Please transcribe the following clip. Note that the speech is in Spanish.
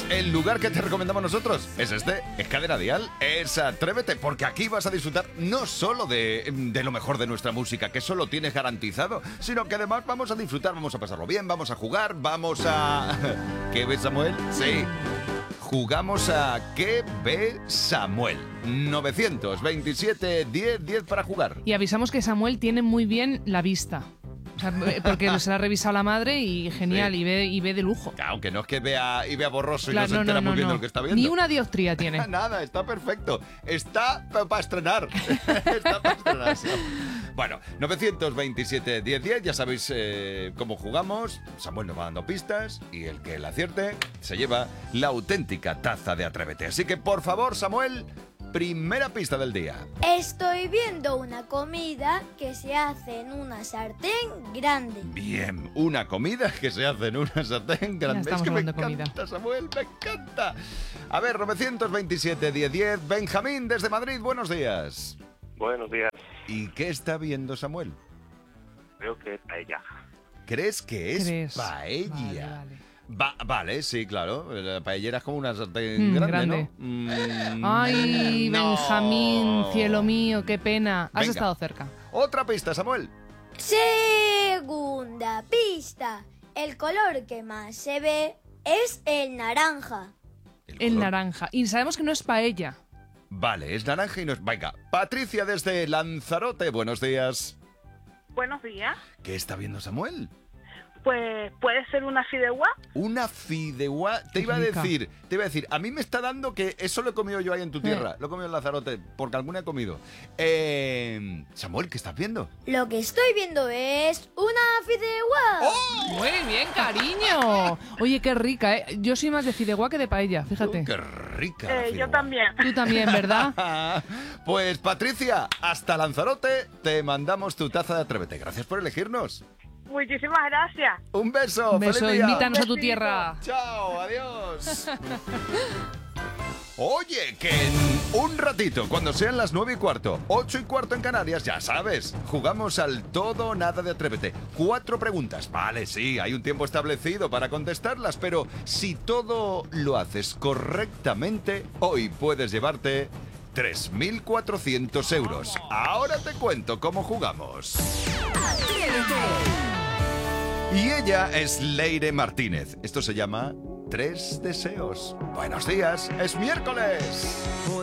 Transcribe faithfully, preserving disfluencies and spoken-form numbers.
Pues el lugar que te recomendamos nosotros es este, es Cadena Dial, es Atrévete, porque aquí vas a disfrutar no solo de, de lo mejor de nuestra música, que eso lo tienes garantizado, sino que además vamos a disfrutar, vamos a pasarlo bien, vamos a jugar, vamos a... ¿Qué ves, Samuel? Sí. Jugamos a ¿Qué ve Samuel? novecientos veintisiete diez diez para jugar. Y avisamos que Samuel tiene muy bien la vista. O sea, porque se la ha revisado la madre y genial, sí. y, ve, y ve de lujo. Aunque no es que vea y vea borroso claro, y no se no, entera no, muy no, bien no. de lo que está viendo. Ni una dioptría tiene. Nada, está perfecto. Está para estrenar. Está para estrenarse. Bueno, novecientos veintisiete diez diez, ya sabéis eh, cómo jugamos. Samuel nos va dando pistas y el que la acierte se lleva la auténtica taza de Atrévete. Así que, por favor, Samuel, primera pista del día. Estoy viendo una comida que se hace en una sartén grande. Bien, una comida que se hace en una sartén grande. Ya Es que me estamos hablando de encanta, Samuel, me encanta. A ver, novecientos veintisiete diez diez, Benjamín desde Madrid, buenos días. Buenos días. ¿Y qué está viendo Samuel? Creo que es paella. ¿Crees que es ¿Crees? paella? Vale, vale. Va, vale, sí, claro. La paellera es como una sartén Mm, grande, grande. ¿no? Mm, Ay, no. Benjamín, cielo mío, qué pena. Has Venga. estado cerca. Otra pista, Samuel. Segunda pista. El color que más se ve es el naranja. El El color- naranja. Y sabemos que no es paella. Vale, es naranja y no es... Venga, Patricia desde Lanzarote, buenos días. Buenos días. ¿Qué está viendo Samuel? Pues puede ser una fideuá. Una fideuá. Te Qué iba a rica. decir, te iba a decir, a mí me está dando que eso lo he comido yo ahí en tu tierra. Lo he comido en Lanzarote, porque alguna he comido. Eh, Samuel, ¿qué estás viendo? Lo que estoy viendo es una fideuá. ¡Oh! Muy bien, cariño. Oye, qué rica, ¿eh? Yo soy más de fideuá que de paella, fíjate. ¡Qué rica! la Eh, yo fideuá! también. Tú también, ¿verdad? Pues Patricia, hasta Lanzarote te mandamos tu taza de Atrévete. Gracias por elegirnos. Muchísimas gracias. Un beso. Un beso, ¡Feliz día! invítanos a tu Besito. tierra. Chao, adiós. Oye, que en un ratito, cuando sean las nueve y cuarto, ocho y cuarto en Canarias, ya sabes, jugamos al todo o nada de Atrévete. Cuatro preguntas. Vale, sí, hay un tiempo establecido para contestarlas, pero si todo lo haces correctamente, hoy puedes llevarte tres mil cuatrocientos euros. Ahora te cuento cómo jugamos. Y ella es Leire Martínez. Esto se llama Tres Deseos. Buenos días, es miércoles.